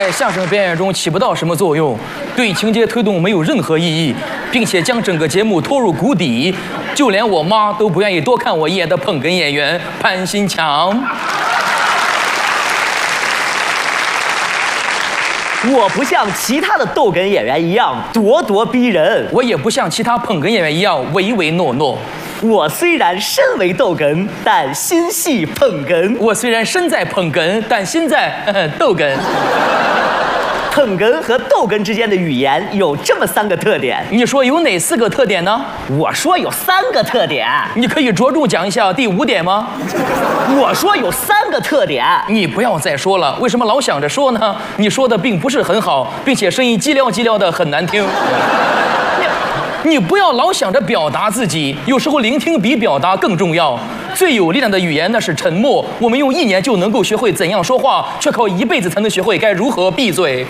在相声表演中起不到什么作用，对情节推动没有任何意义，并且将整个节目拖入谷底。就连我妈都不愿意多看我一眼的捧哏演员潘新强。 我不像其他的逗哏演员一样咄咄逼人， 我也不像其他捧哏演员一样唯唯诺诺。 我虽然身为逗哏，但心系捧哏。 我虽然身在捧哏，但心在逗哏。 捧哏和逗哏之间的语言有这么3个特点。 你说有哪4个特点呢？ 我说有3个特点。 你可以着重讲一下第5点吗？ 我说有3个特点。 你不要再说了，为什么老想着说呢？你说的并不是很好，并且声音叽撩叽撩的很难听。你不要老想着表达自己，有时候聆听比表达更重要。最有力量的语言那是沉默。我们用1年就能够学会怎样说话，却靠1辈子才能学会该如何闭嘴。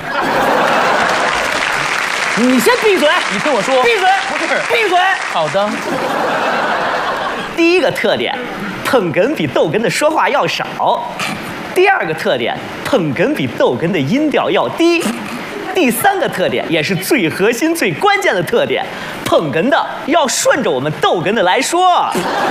你先闭嘴！ 你听我说， 闭嘴！ 不是， 闭嘴！ 好的。 第1个特点，捧哏比逗哏的说话要少。第2个特点，捧哏比逗哏的音调要低。第3个特点，也是最核心、最关键的特点，捧哏的要顺着我们逗哏的来说。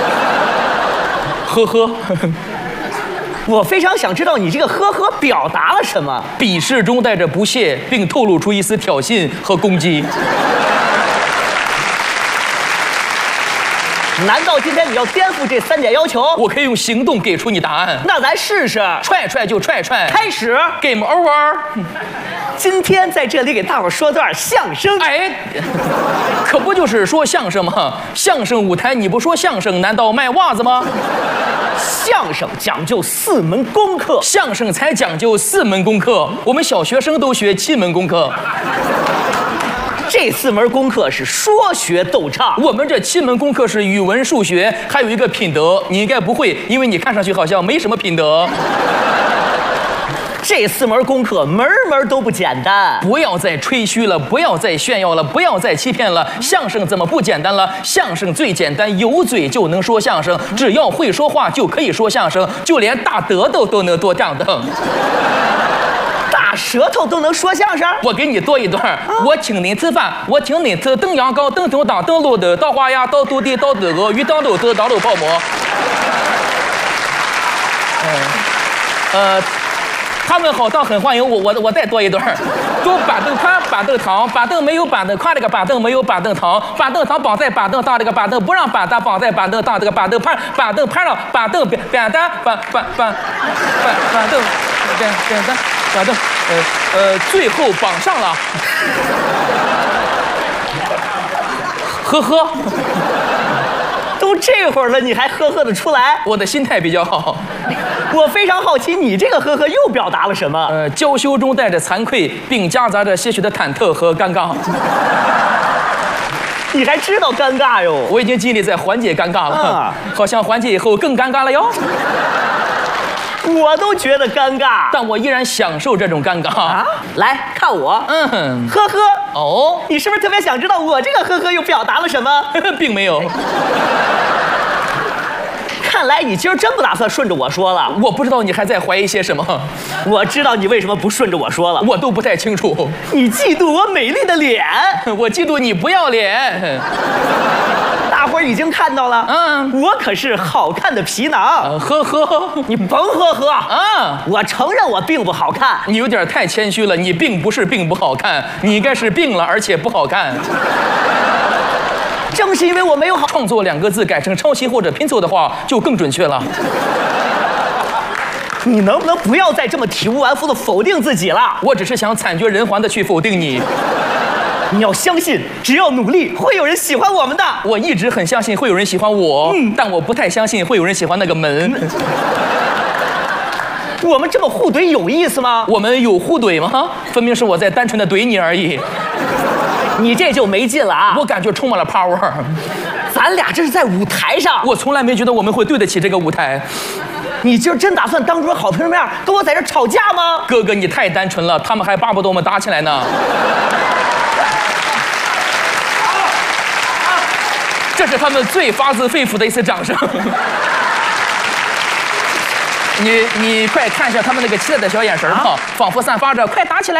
呵呵， 我非常想知道你这个呵呵表达了什么。 鄙视中带着不屑，并透露出一丝挑衅和攻击。 难道今天你要颠覆这3点要求？ 我可以用行动给出你答案。 那咱试试， 踹踹就踹踹。 开始 ，Game over。 今天在这里给大伙说段相声。 哎，可不就是说相声吗？相声舞台你不说相声，难道卖袜子吗？ 相声讲究4门功课， 相声才讲究4门功课，我们小学生都学7门功课。 这4门功课是说学逗唱， 我们这7门功课是语文、数学，还有一个品德，你应该不会，因为你看上去好像没什么品德。 这4门功课门门都不简单。 不要再吹嘘了，不要再炫耀了，不要再欺骗了。相声怎么不简单了？相声最简单，有嘴就能说相声，只要会说话就可以说相声，就连大舌头都能多张腾。 大舌头都能说相声？ 我给你多一段。我请您吃饭，我请您吃炖羊羔、炖牛档、炖鹿的、刀花鸭、刀肚地、刀子鹅、鱼当肉丝、刀肉泡馍。他们好像很欢迎我，我再多一段。都板凳宽，板凳长，板凳没有板凳宽，这个板凳没有板凳长，板凳长绑在板凳上，这个板凳不让板凳绑在板凳上，这个板凳攀上板凳扁担板凳扁担板凳最后绑上了。呵呵。 都这会儿了，你还呵呵的出来？ 我的心态比较好。 我非常好奇，你这个呵呵又表达了什么？ 娇羞中带着惭愧，并夹杂着些许的忐忑和尴尬。 你还知道尴尬哟？ 我已经尽力在缓解尴尬了，好像缓解以后更尴尬了哟。 我都觉得尴尬， 但我依然享受这种尴尬啊！ 来看我，呵呵。 哦， 你是不是特别想知道我这个呵呵又表达了什么？ 并没有。 看来你今儿真不打算顺着我说了。 我不知道你还在怀疑些什么。 我知道你为什么不顺着我说了， 我都不太清楚。 你嫉妒我美丽的脸， 我嫉妒你不要脸。 大伙儿已经看到了，我可是好看的皮囊。 呵呵， 你甭呵呵啊！我承认我并不好看。 你有点太谦虚了，你并不是并不好看，你应该是病了，而且不好看。 正是因为我没有好创作2个字改成抄袭或者拼凑的话，就更准确了。 你能不能不要再这么体无完肤的否定自己了？ 我只是想惨绝人寰的去否定你。 你要相信，只要努力，会有人喜欢我们的。 我一直很相信会有人喜欢我，但我不太相信会有人喜欢那个门。 我们这么互怼有意思吗？ 我们有互怼吗？分明是我在单纯的怼你而已。 你这就没劲了啊！ 我感觉充满了 power。 咱俩这是在舞台上， 我从来没觉得我们会对得起这个舞台。 你今儿真打算当着好朋友面跟我在这吵架吗？ 哥哥，你太单纯了，他们还巴不得我们打起来呢。这是他们最发自肺腑的一次掌声。 你快看一下他们那个期待的小眼神吧，仿佛散发着快打起来。